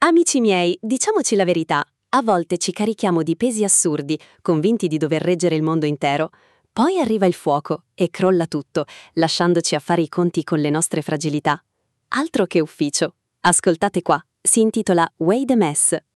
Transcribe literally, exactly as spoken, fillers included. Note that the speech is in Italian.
Amici miei, diciamoci la verità. A volte ci carichiamo di pesi assurdi, convinti di dover reggere il mondo intero. Poi arriva il fuoco e crolla tutto, lasciandoci a fare i conti con le nostre fragilità. Altro che ufficio. Ascoltate qua, si intitola Weigh the Mess.